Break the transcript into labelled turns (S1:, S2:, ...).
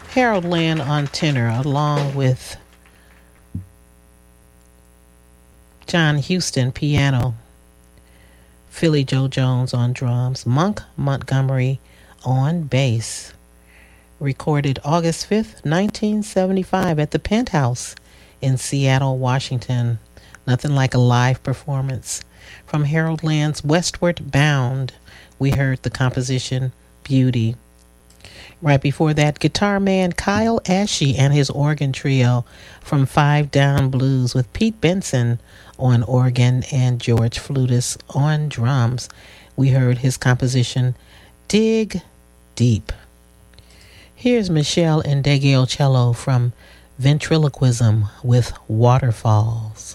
S1: Harold Land on tenor, along with John Houston piano, Philly Joe Jones on drums, Monk Montgomery on bass. Recorded August 5th, 1975 at the Penthouse in Seattle, Washington. Nothing like a live performance. From Harold Land's Westward Bound, we heard the composition Beauty. Right before that, guitar man Kyle Ashe and his organ trio from Five Down Blues with Pete Benson on organ and George Flutis on drums. We heard his composition Dig Deep. Here's Michelle Ndegeocello from Ventriloquism with Waterfalls.